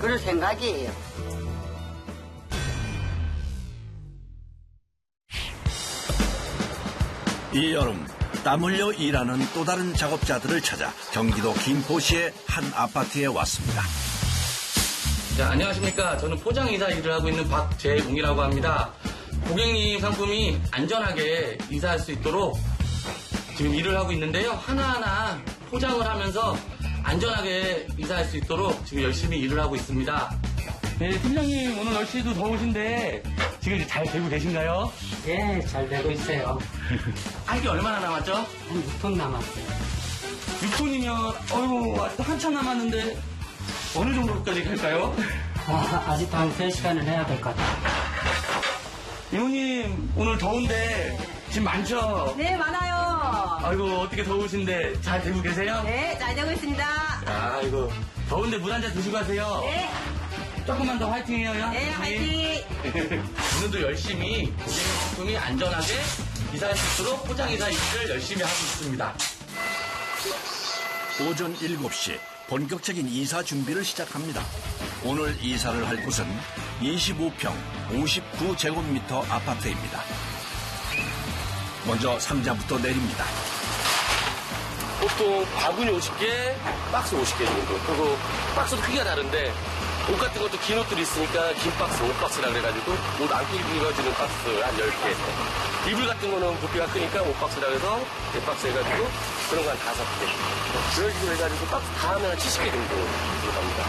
그럴 생각이에요. 이 여름 땀 흘려 일하는 또 다른 작업자들을 찾아 경기도 김포시의 한 아파트에 왔습니다. 자, 안녕하십니까. 저는 포장이사 일을 하고 있는 박재웅이라고 합니다. 고객님 상품이 안전하게 이사할 수 있도록 지금 일을 하고 있는데요. 하나하나 포장을 하면서 안전하게 이사할 수 있도록 지금 열심히 일을 하고 있습니다. 네, 팀장님 오늘 날씨도 더우신데 지금 이제 잘 되고 계신가요? 네, 잘 되고 있어요. 한 게 얼마나 남았죠? 한 6톤 남았어요. 6톤이면 어이구 아직도 한참 남았는데 어느 정도까지 갈까요? 아직도 한 3시간을 해야 될 것 같아요. 이모님 오늘 더운데 짐 많죠? 네, 많아요. 아이고 어떻게 더우신데 잘 되고 계세요? 네, 잘 되고 있습니다. 아이고 더운데 물 한 잔 드시고 가세요. 네. 조금만 더 화이팅해요. 네, 화이팅. 오늘도 열심히 고객님 상품이 안전하게 이사할 수 있도록 포장이사 일을 열심히 하고 있습니다. 오전 7시 본격적인 이사 준비를 시작합니다. 오늘 이사를 할 곳은 25평 59제곱미터 아파트입니다. 먼저 상자부터 내립니다. 보통 바구니 50개, 박스 50개 정도. 그리고 박스도 크기가 다른데 옷 같은 것도 긴 옷들이 있으니까 긴 박스, 옷 박스라 그래가지고 옷 안고 입어지는 박스 한 10개. 이불 같은 거는 부피가 크니까 옷 박스라 해서 대박스 해가지고 그런 거 한 5개. 그런 식으로 해가지고 박스 다 하면 70개 정도 들어갑니다.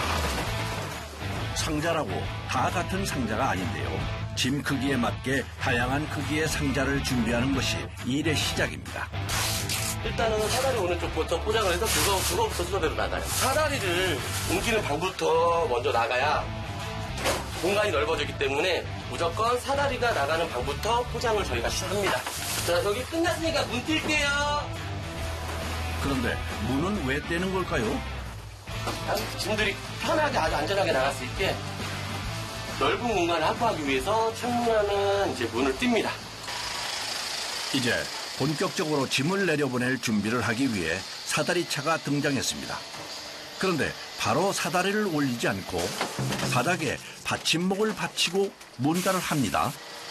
상자라고 다 같은 상자가 아닌데요. 짐 크기에 맞게 다양한 크기의 상자를 준비하는 것이 일의 시작입니다. 일단은 사다리 오는 쪽부터 포장을 해서 그거부터 순서대로 나가요. 사다리를 옮기는 방부터 먼저 나가야 공간이 넓어지기 때문에 무조건 사다리가 나가는 방부터 포장을 저희가 시작합니다. 자, 여기 끝났으니까 문 뛸게요. 그런데 문은 왜 떼는 걸까요? 짐들이 편하게 아주 안전하게 나갈 수 있게 넓은 공간을 확보하기 위해서 창문하는 이제 문을 띱니다. 이제 본격적으로 짐을 내려보낼 준비를 하기 위해 사다리차가 등장했습니다. 그런데 바로 사다리를 올리지 않고 바닥에 받침목을 받치고 뭔가를 합니다.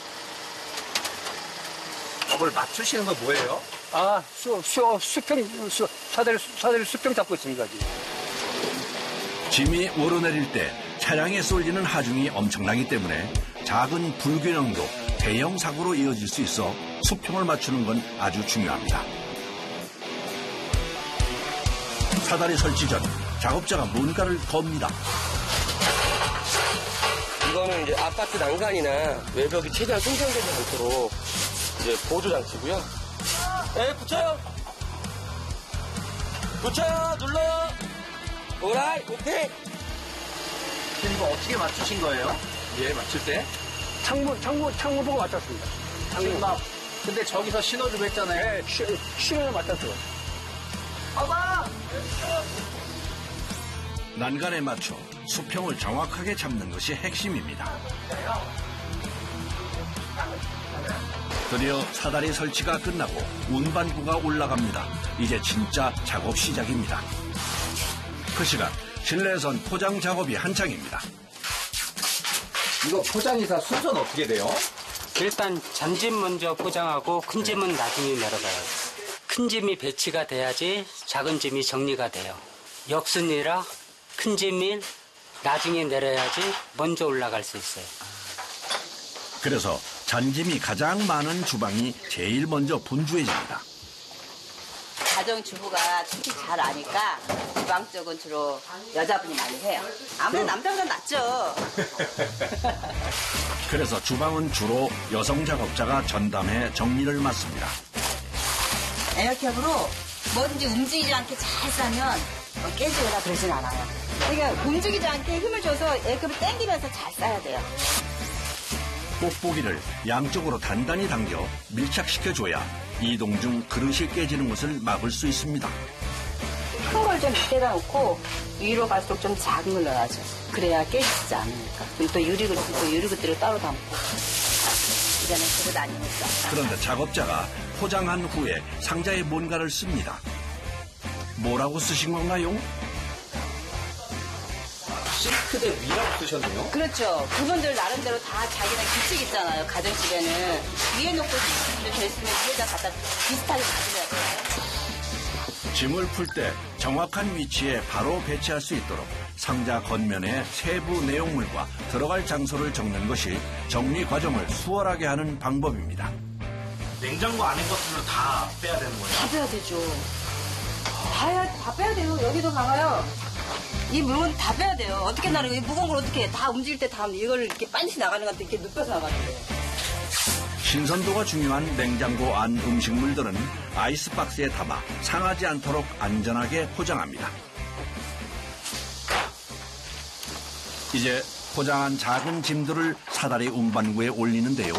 뭘 맞추시는 건 뭐예요? 사다리 수평 잡고 있습니다, 지금. 짐이 오르내릴 때 차량에 쏠리는 하중이 엄청나기 때문에 작은 불균형도 대형 사고로 이어질 수 있어 수평을 맞추는 건 아주 중요합니다. 사다리 설치 전 작업자가 뭔가를 겁니다. 이거는 이제 아파트 난간이나 외벽이 최대한 손상되지 않도록 이제 보조 장치고요. 네, 붙여요. 붙여요. 눌러요. 오라이, 오케이. 이거 어떻게 맞추신 거예요? 예, 맞출 때? 창문 보고 맞췄습니다. 창문. 근데 저기서 신호주고 했잖아요. 네, 신호를 맞췄어요. 난간에 맞춰 수평을 정확하게 잡는 것이 핵심입니다. 드디어 사다리 설치가 끝나고 운반구가 올라갑니다. 이제 진짜 작업 시작입니다. 그 시간 실내에선 포장 작업이 한창입니다. 이거 포장이사 순서는 어떻게 돼요? 일단 잔짐 먼저 포장하고 큰 짐은 나중에 내려가요. 큰 짐이 배치가 돼야지 작은 짐이 정리가 돼요. 역순이라 큰 짐이 나중에 내려야지 먼저 올라갈 수 있어요. 그래서 잔짐이 가장 많은 주방이 제일 먼저 분주해집니다. 가정주부가 특히 잘 아니까 주방 쪽은 주로 여자분이 많이 해요. 아무래도 남자보다 낫죠. 그래서 주방은 주로 여성 작업자가 전담해 정리를 맡습니다. 에어캡으로 뭐든지 움직이지 않게 잘 싸면 깨지거나 그러진 않아요. 그러니까 움직이지 않게 힘을 줘서 에어캡을 당기면서 잘 싸야 돼요. 뽁뽁이를 양쪽으로 단단히 당겨 밀착시켜줘야 이동 중 그릇이 깨지는 것을 막을 수 있습니다. 큰 걸 좀 밑에다 놓고 위로 갈수록 좀 작은 걸 넣어야죠. 그래야 깨지지 않으니까. 그리고 또 유리그릇들을 따로 담고. 이제는 그릇 아니니까. 그런데 작업자가 포장한 후에 상자에 뭔가를 씁니다. 뭐라고 쓰신 건가요? 싱크대 위라고 쓰셨네요. 그렇죠. 그분들 나름대로 다 자기네 규칙 있잖아요. 가정집에는. 위에 놓고 싱크대 됐으면 위에다 갖다 비슷하게 가져야 돼요. 짐을 풀 때 정확한 위치에 바로 배치할 수 있도록 상자 겉면에 세부 내용물과 들어갈 장소를 적는 것이 정리 과정을 수월하게 하는 방법입니다. 냉장고 안에 것들을 다 빼야 되는 거예요? 다 빼야 되죠. 다 빼야 돼요. 여기도 봐봐요. 이 물건 다 빼야 돼요. 어떻게 나가는 거예요? 무거운 걸 어떻게 다 움직일 때 다 이걸 이렇게 반드시 나가는 것 같아. 이렇게 눕혀서 나가는 거예요. 신선도가 중요한 냉장고 안 음식물들은 아이스박스에 담아 상하지 않도록 안전하게 포장합니다. 이제 포장한 작은 짐들을 사다리 운반구에 올리는데요.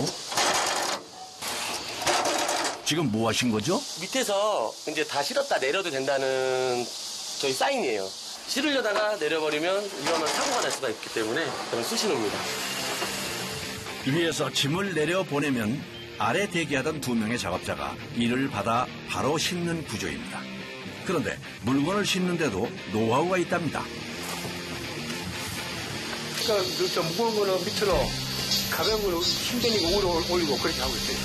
지금 뭐 하신 거죠? 밑에서 이제 다 실었다 내려도 된다는 저희 사인이에요. 실으려다가 내려버리면 위험한 사고가 날 수가 있기 때문에 저는 수신호입니다. 위에서 짐을 내려보내면 아래 대기하던 2명의 작업자가 이를 받아 바로 싣는 구조입니다. 그런데 물건을 싣는데도 노하우가 있답니다. 그러니까 저 무거운 거는 밑으로 가벼운 거는 힘드니까 위로 올리고 그렇게 하고 있어요.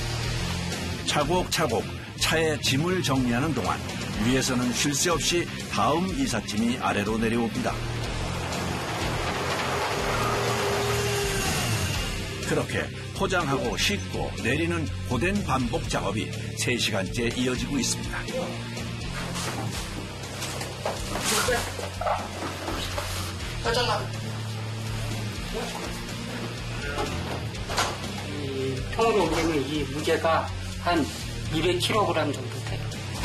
차곡차곡 차에 짐을 정리하는 동안 위에서는 쉴 새 없이 다음 이삿짐이 아래로 내려옵니다. 그렇게 포장하고 싣고 내리는 고된 반복 작업이 3시간째 이어지고 있습니다. 이 통으로 보면 이 무게가 한 200kg 정도 돼요.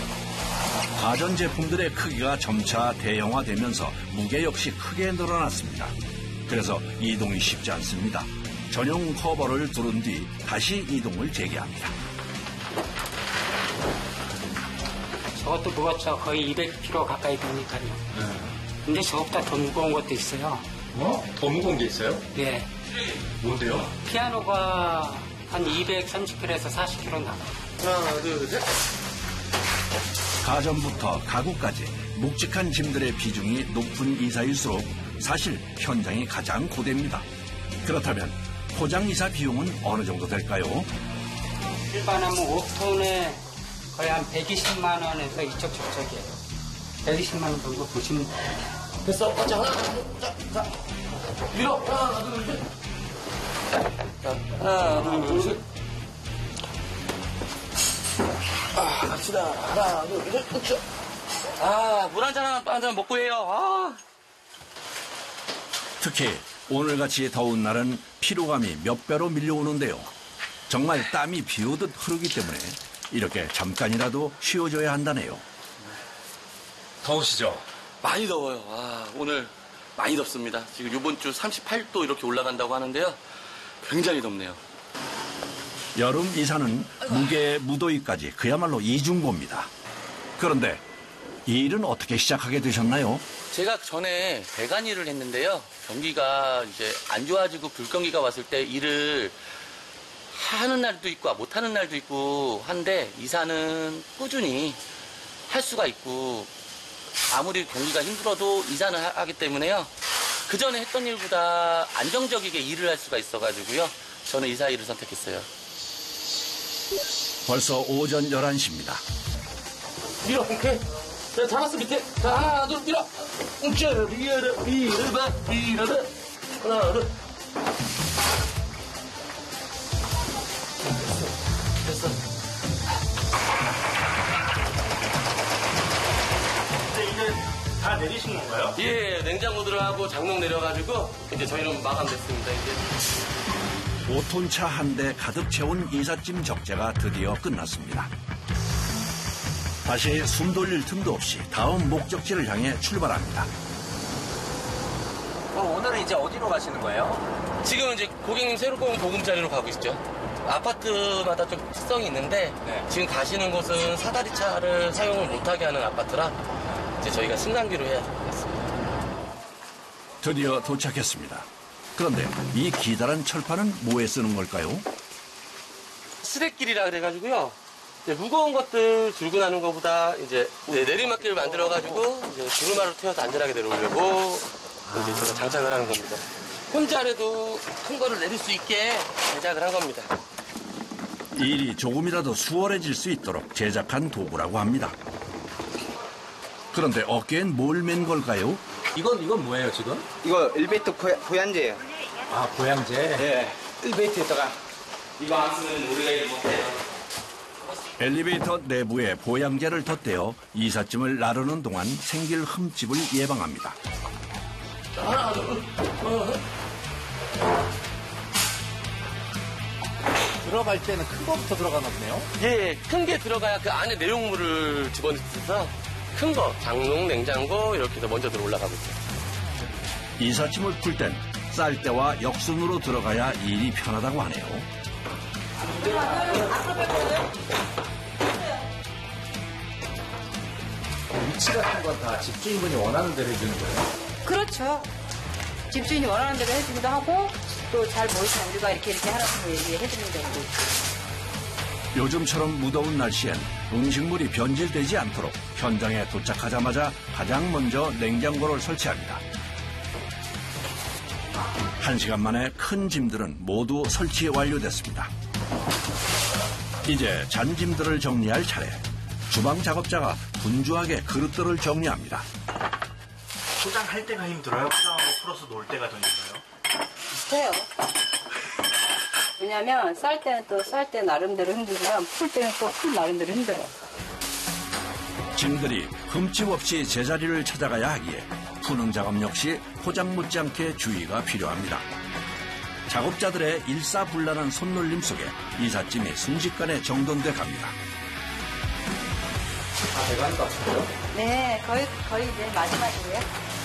가전제품들의 크기가 점차 대형화되면서 무게 역시 크게 늘어났습니다. 그래서 이동이 쉽지 않습니다. 전용 커버를 두른 뒤 다시 이동을 재개합니다. 저것도 무겁죠. 거의 200kg 가까이 되니까요. 근데 저것보다 더 무거운 것도 있어요. 더 무거운 게 있어요? 네. 뭔데요? 피아노가 한 230kg에서 40kg 나가요. 하나, 둘, 셋. 가전부터 가구까지 묵직한 짐들의 비중이 높은 이사일수록 사실 현장이 가장 고됩니다. 그렇다면 포장이사 비용은 어느 정도 될까요? 일반하면 5톤에 거의 한 120만 원에서 이쪽 저쪽이에요. 120만 원 정도 보시면 돼요. 됐어. 자, 하나, 자. 밀어. 하나, 둘, 셋. 자, 하나, 둘, 셋. 갑시다. 하나, 둘, 셋. 그쵸. 물 한 잔 먹고 해요. 특히 오늘같이 더운 날은 피로감이 몇 배로 밀려오는데요. 정말 땀이 비 오듯 흐르기 때문에 이렇게 잠깐이라도 쉬어줘야 한다네요. 더우시죠? 많이 더워요. 오늘 많이 덥습니다. 지금 이번 주 38도 이렇게 올라간다고 하는데요. 굉장히 덥네요. 여름 이사는 무게 무더위까지 그야말로 이중고입니다. 그런데 이 일은 어떻게 시작하게 되셨나요? 제가 전에 배관 일을 했는데요. 경기가 이제 안 좋아지고 불경기가 왔을 때 일을 하는 날도 있고 못 하는 날도 있고 한데 이사는 꾸준히 할 수가 있고 아무리 경기가 힘들어도 이사는 하기 때문에요. 그 전에 했던 일보다 안정적이게 일을 할 수가 있어가지고요. 저는 이사 일을 선택했어요. 벌써 오전 11시입니다. 밀어, 오케이. 자, 잡았어, 밑에. 자, 하나, 둘, 밀어. 웅짜라, 밀어라, 밀어라, 밀어라. 하나, 둘. 됐어. 근데 이제 다 내리신 건가요? 예, 냉장고들을 하고 장롱 내려가지고 이제 저희는 마감됐습니다, 이제. 5톤차 한 대 가득 채운 이삿짐 적재가 드디어 끝났습니다. 다시 숨 돌릴 틈도 없이 다음 목적지를 향해 출발합니다. 오늘은 이제 어디로 가시는 거예요? 지금 이제 고객님 새롭게 온 보금자리로 가고 있죠. 아파트마다 좀 특성이 있는데 지금 가시는 곳은 사다리차를 사용을 못하게 하는 아파트라 이제 저희가 승강기로 해야 되겠습니다. 드디어 도착했습니다. 그런데 이 기다란 철판은 뭐에 쓰는 걸까요? 수레길이라 그래가지고요. 이제 무거운 것들 들고 나는 것보다 이제 내리막길을 만들어가지고 이제 두루마루 태워서 안전하게 내려오려고 이제 제가 장착을 하는 겁니다. 혼자라도 큰 거를 내릴 수 있게 제작을 한 겁니다. 일이 조금이라도 수월해질 수 있도록 제작한 도구라고 합니다. 그런데 어깨엔 뭘 맨 걸까요? 이건 뭐예요, 지금? 이거 엘리베이터 보양제예요. 아, 보양제? 예. 엘리베이터에다가 이거 안 쓰면 우리가 일 못해요. 엘리베이터 내부에 보양제를 덧대어 이삿짐을 나르는 동안 생길 흠집을 예방합니다. 들어갈 때는 큰 거부터 들어가나 보네요? 예, 큰 게 들어가야 그 안에 내용물을 집어넣어서 큰 거, 장롱, 냉장고 이렇게 해서 먼저 들어 올라가고 있어요. 이삿짐을 풀 땐 쌀대와 역순으로 들어가야 일이 편하다고 하네요. 위치 같은 건 다 집주인분이 원하는 대로 해주는 거예요? 그렇죠. 집주인이 원하는 대로 해주기도 하고 또 잘 모르시면 우리가 이렇게 하라고 얘기해주는 경우도 있고. 요즘처럼 무더운 날씨엔 음식물이 변질되지 않도록 현장에 도착하자마자 가장 먼저 냉장고를 설치합니다. 1시간 만에 큰 짐들은 모두 설치 완료됐습니다. 이제 잔짐들을 정리할 차례. 주방 작업자가 분주하게 그릇들을 정리합니다. 포장할 때가 힘들어요? 포장하고 풀어서 놓을 때가 더 힘들어요? 비슷해요. 왜냐면 쌀 때는 또 쌀 때 나름대로 힘들지만 풀 때는 또 풀 나름대로 힘들어요. 짐들이 흠집 없이 제자리를 찾아가야 하기에 푸는 작업 역시 포장 못지않게 주의가 필요합니다. 작업자들의 일사불란한 손놀림 속에 이삿짐이 순식간에 정돈돼 갑니다. 다 돼가는 것 같은데요? 네, 거의 이제 마지막이에요.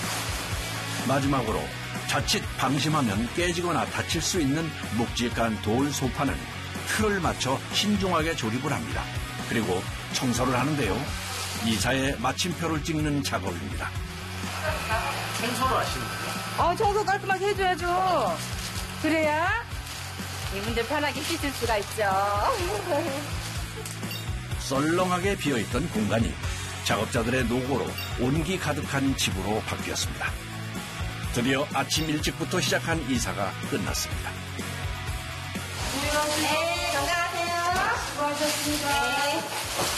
마지막으로 자칫 방심하면 깨지거나 다칠 수 있는 묵직한 돌 소파는 틀을 맞춰 신중하게 조립을 합니다. 그리고 청소를 하는데요. 이사의 마침표를 찍는 작업입니다. 청소를 하시는 거예요? 청소 깔끔하게 해줘야죠. 그래야 이분들 편하게 씻을 수가 있죠. 썰렁하게 비어있던 공간이 작업자들의 노고로 온기 가득한 집으로 바뀌었습니다. 드디어 아침 일찍부터 시작한 이사가 끝났습니다. 네, 건강하세요. 수고하셨습니다. 네.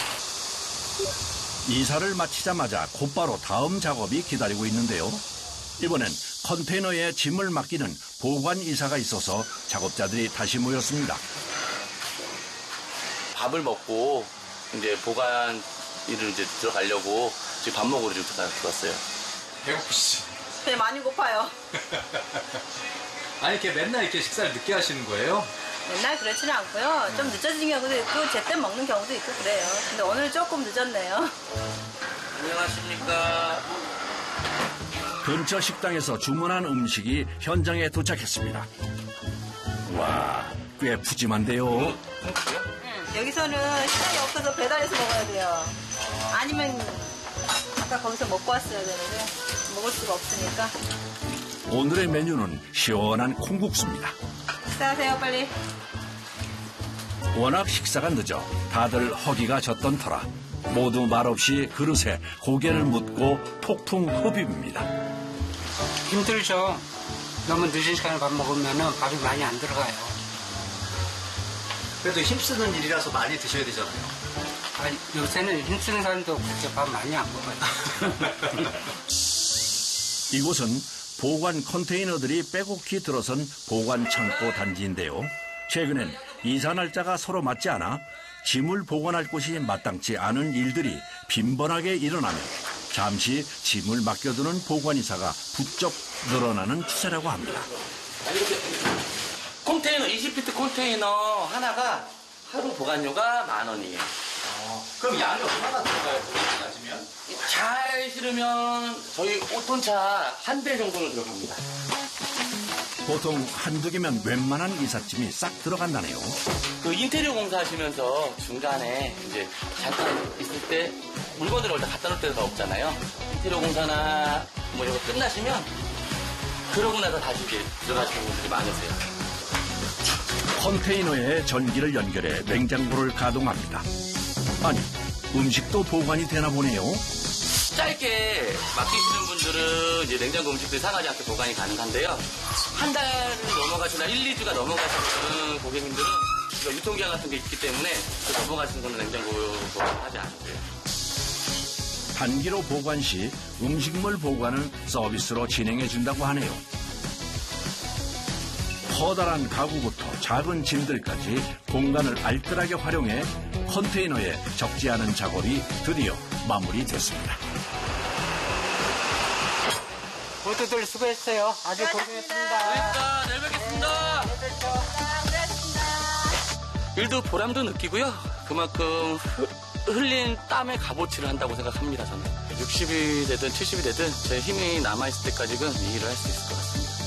이사를 마치자마자 곧바로 다음 작업이 기다리고 있는데요. 이번엔 컨테이너에 짐을 맡기는 보관 이사가 있어서 작업자들이 다시 모였습니다. 밥을 먹고 이제 보관 일을 이제 들어가려고 지금 밥 먹으러 지금 들어왔어요. 배고프시죠? 네, 많이 고파요. 아니, 이렇게 맨날 이렇게 식사를 늦게 하시는 거예요? 맨날 그렇지는 않고요. 좀 늦어진 경우도 있고 제때 먹는 경우도 있고 그래요. 근데 오늘 조금 늦었네요. 안녕하십니까. 근처 식당에서 주문한 음식이 현장에 도착했습니다. 와, 꽤 푸짐한데요. 여기서는 시간이 없어서 배달해서 먹어야 돼요. 아니면 아까 거기서 먹고 왔어야 되는데 먹을 수가 없으니까. 오늘의 메뉴는 시원한 콩국수입니다. 식사하세요, 빨리. 워낙 식사가 늦어 다들 허기가 졌던 터라 모두 말없이 그릇에 고개를 묻고 폭풍 흡입입니다. 힘들죠. 너무 늦은 시간에 밥 먹으면 밥이 많이 안 들어가요. 그래도 힘쓰는 일이라서 많이 드셔야 되잖아요. 아니, 요새는 힘쓰는 사람도 그렇게 밥 많이 안 먹어요. 이곳은 보관 컨테이너들이 빼곡히 들어선 보관 창고 단지인데요. 최근엔 이사 날짜가 서로 맞지 않아 짐을 보관할 곳이 마땅치 않은 일들이 빈번하게 일어나며 잠시 짐을 맡겨두는 보관이사가 부쩍 늘어나는 추세라고 합니다. 컨테이너, 20피트 컨테이너 하나가 하루 보관료가 10,000원이에요. 그럼 양이 얼마나 들어가요? 따지면? 잘 실으면 저희 5톤차 한 대 정도는 들어갑니다. 보통 한두 개면 웬만한 이삿짐이 싹 들어간다네요. 그 인테리어 공사하시면서 중간에 이제 잠깐 있을 때 물건들을 원래 갖다 놓을 때가 없잖아요. 인테리어 공사나 뭐 이거 끝나시면 그러고 나서 다시 이제 들어가시는 분들이 많으세요. 컨테이너에 전기를 연결해 냉장고를 가동합니다. 아니, 음식도 보관이 되나 보네요. 짧게 맡기시는 분들은 이제 냉장고 음식들이 상하지 않게 보관이 가능한데요. 한 달을 넘어가시나 1, 2주가 넘어가시는 고객님들은 유통기한 같은 게 있기 때문에 그 넘어가시는 거는 냉장고 보관하지 않고요. 단기로 보관 시 음식물 보관을 서비스로 진행해 준다고 하네요. 커다란 가구부터 작은 짐들까지 공간을 알뜰하게 활용해 컨테이너에 적지 않은 작업이 드디어 마무리됐습니다. 모두들 수고했어요. 아주 고생했습니다. 내일 뵙겠습니다. 일도 보람도 느끼고요. 그만큼 흘린 땀의 값어치를 한다고 생각합니다. 저는 60이 되든 70이 되든 제 힘이 남아있을 때까지는 이 일을 할 수 있을 것 같아요.